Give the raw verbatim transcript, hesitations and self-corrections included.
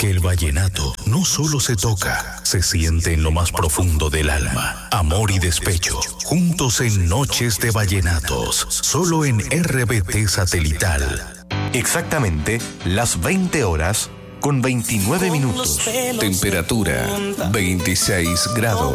Porque el vallenato no solo se toca, se siente en lo más profundo del alma. Amor y despecho, juntos en Noches de Vallenatos, solo en R B T Satelital. Exactamente las veinte horas con veintinueve minutos. Temperatura veintiséis grados.